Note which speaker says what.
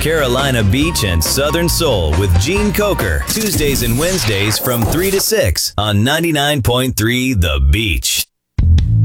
Speaker 1: Carolina Beach and Southern Soul with Gene Coker. Tuesdays and Wednesdays from 3 to 6 on 99.3 The Beach.